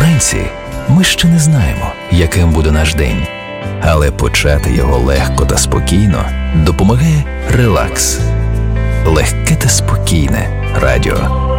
Вранці ми ще не знаємо, яким буде наш день, але почати його легко та спокійно допомагає релакс. Легке та спокійне радіо.